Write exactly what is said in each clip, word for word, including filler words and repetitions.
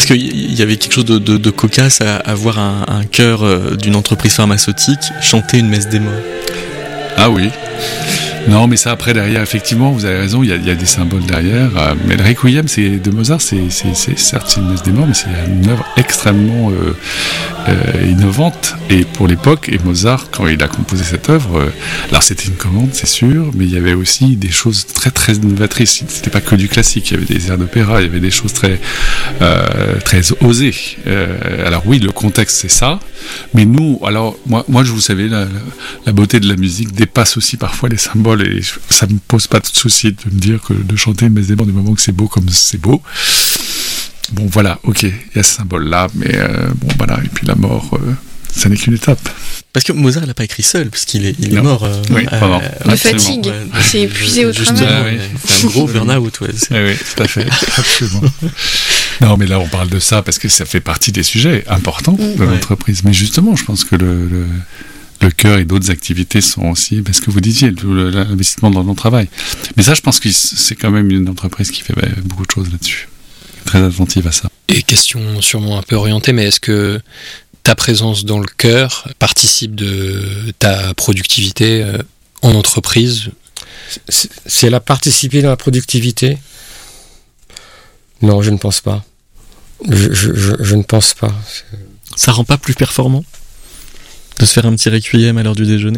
Parce qu'il y avait quelque chose de, de, de cocasse à, à voir un, un chœur euh, d'une entreprise pharmaceutique chanter une messe des morts. Ah oui. Non, mais ça après derrière, effectivement, vous avez raison, il y a, il y a des symboles derrière. Euh, mais le Requiem c'est, de Mozart, c'est, c'est, c'est certes c'est une messe des morts, mais c'est une œuvre extrêmement euh, euh, innovante. Et pour l'époque, et Mozart, quand il a composé cette œuvre, euh, alors c'était une commande, c'est sûr, mais il y avait aussi des choses très très innovatrices. C'était pas que du classique, il y avait des airs d'opéra, il y avait des choses très euh, très osées. Euh, alors oui, le contexte c'est ça, mais nous, alors moi, moi je vous savez, la, la, la beauté de la musique dépasse aussi parfois les symboles. Et ça me pose pas de souci de me dire que de chanter une messe des morts du moment que c'est beau comme c'est beau. Bon voilà, ok, il y a ce symbole là, mais euh, bon voilà, et puis la mort, euh, ça n'est qu'une étape. Parce que Mozart l'a pas écrit seul, parce qu'il est, il est mort. Euh, oui, euh, de fatigue, ouais, il s'est épuisé au travail. Ah, oui. C'est un gros burn-out, ouais. C'est... Ah, oui, tout à fait, absolument. Non, mais là on parle de ça parce que ça fait partie des sujets importants mmh. de l'entreprise. Ouais. Mais justement, je pense que le, le Le chœur et d'autres activités sont aussi, parce que vous disiez, l'investissement dans le travail. Mais ça, je pense que c'est quand même une entreprise qui fait beaucoup de choses là-dessus. Très attentive à ça. Et question sûrement un peu orientée, mais est-ce que ta présence dans le chœur participe de ta productivité en entreprise ? Si elle a participé dans la productivité ? Non, je ne pense pas. Je, je, je, je ne pense pas. Ça rend pas plus performant ? De se faire un petit requiem à l'heure du déjeuner.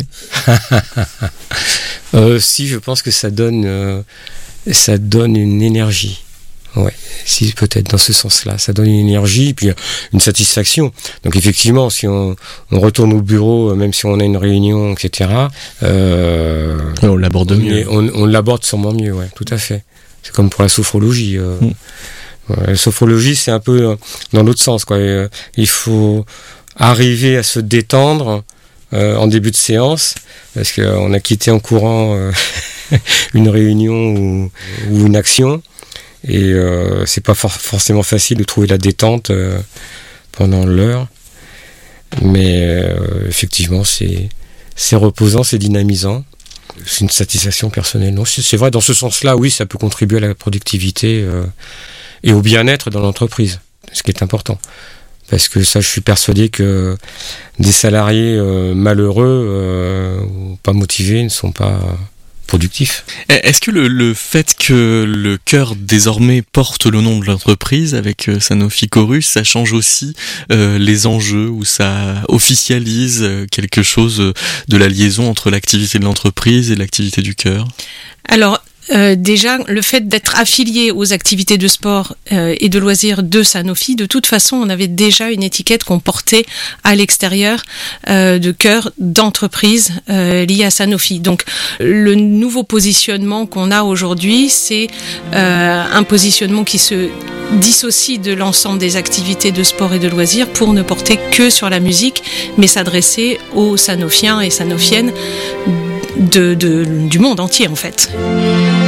euh, Si, je pense que ça donne, euh, ça donne une énergie. Ouais, si peut-être dans ce sens-là, ça donne une énergie, puis une satisfaction. Donc effectivement, si on, on retourne au bureau, même si on a une réunion, et cetera. Euh, on l'aborde on mieux. Est, on, on l'aborde sûrement mieux, ouais, tout à fait. C'est comme pour la sophrologie. Euh, mm. ouais, la sophrologie, c'est un peu euh, dans l'autre sens, quoi. Euh, il faut arriver à se détendre euh, en début de séance, parce qu'on a quitté en courant euh, une réunion ou, ou une action, et euh, c'est pas for- forcément facile de trouver la détente euh, pendant l'heure, mais euh, effectivement c'est, c'est reposant, c'est dynamisant, c'est une satisfaction personnelle. Non, c'est, c'est vrai, dans ce sens-là, oui, ça peut contribuer à la productivité euh, et au bien-être dans l'entreprise, ce qui est important. Parce que ça, je suis persuadé que des salariés euh, malheureux euh, ou pas motivés ne sont pas productifs. Est-ce que le, le fait que le chœur désormais porte le nom de l'entreprise avec euh, Sanofi Chorus, ça change aussi euh, les enjeux, ou ça officialise euh, quelque chose de la liaison entre l'activité de l'entreprise et l'activité du chœur ? Alors, Euh, déjà, le fait d'être affilié aux activités de sport euh, et de loisirs de Sanofi, de toute façon, on avait déjà une étiquette qu'on portait à l'extérieur euh, de chœur d'entreprise euh, liée à Sanofi. Donc, le nouveau positionnement qu'on a aujourd'hui, c'est euh, un positionnement qui se dissocie de l'ensemble des activités de sport et de loisirs pour ne porter que sur la musique, mais s'adresser aux Sanofiens et Sanofiennes de, de, du monde entier, en fait.